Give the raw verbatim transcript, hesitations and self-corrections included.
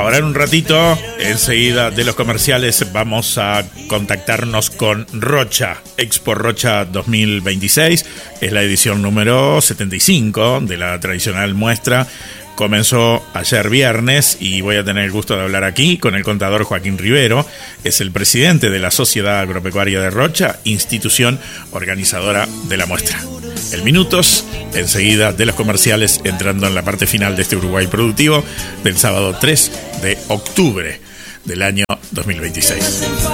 Ahora en un ratito, enseguida de los comerciales, vamos a contactarnos con Rocha. Expo Rocha dos mil veintiséis es la edición número setenta y cinco de la tradicional muestra. Comenzó ayer viernes y voy a tener el gusto de hablar aquí con el contador Joaquín Rivero. Es el presidente de la Sociedad Agropecuaria de Rocha, institución organizadora de la muestra. En minutos, enseguida de los comerciales, entrando en la parte final de este Uruguay Productivo del sábado tres de octubre del año dos mil veintiséis.